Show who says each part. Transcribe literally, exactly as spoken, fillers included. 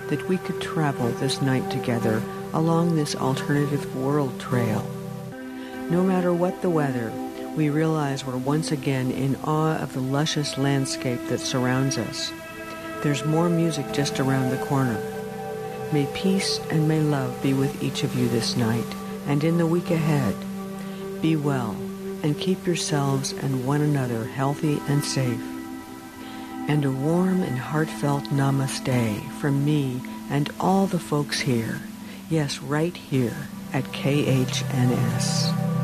Speaker 1: that we could travel this night together along this alternative world trail. No matter what the weather, we realize we're once again in awe of the luscious landscape that surrounds us. There's more music just around the corner. May peace and may love be with each of you this night and in the week ahead. Be well and keep yourselves and one another healthy and safe. And a warm and heartfelt namaste from me and all the folks here. Yes, right here at K H N S.